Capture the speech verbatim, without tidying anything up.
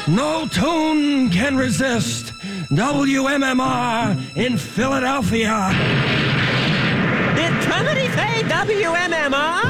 No tune can resist W M M R in Philadelphia. Did Trinity say W M M R?